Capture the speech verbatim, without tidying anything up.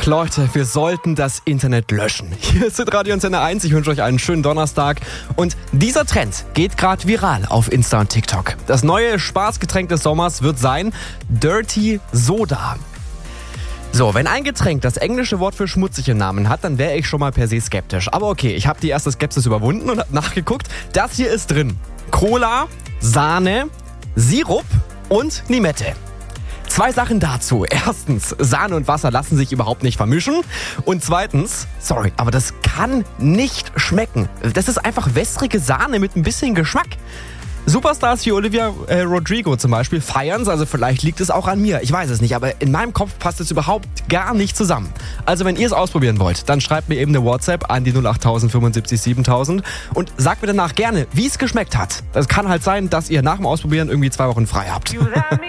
Leute, wir sollten das Internet löschen. Hier ist Radio Antenne eins, ich wünsche euch einen schönen Donnerstag. Und dieser Trend geht gerade viral auf Insta und TikTok. Das neue Spaßgetränk des Sommers wird sein Dirty Soda. So, wenn ein Getränk das englische Wort für schmutzig im Namen hat, dann wäre ich schon mal per se skeptisch. Aber okay, ich habe die erste Skepsis überwunden und habe nachgeguckt. Das hier ist drin: Cola, Sahne, Sirup und Limette. Zwei Sachen dazu. Erstens, Sahne und Wasser lassen sich überhaupt nicht vermischen. Und zweitens, sorry, aber das kann nicht schmecken. Das ist einfach wässrige Sahne mit ein bisschen Geschmack. Superstars wie Olivia äh, Rodrigo zum Beispiel feiern's, also vielleicht liegt es auch an mir. Ich weiß es nicht, aber in meinem Kopf passt es überhaupt gar nicht zusammen. Also wenn ihr es ausprobieren wollt, dann schreibt mir eben eine WhatsApp an die null acht null null fünfundsiebzig siebentausend und sagt mir danach gerne, wie es geschmeckt hat. Das kann halt sein, dass ihr nach dem Ausprobieren irgendwie zwei Wochen frei habt.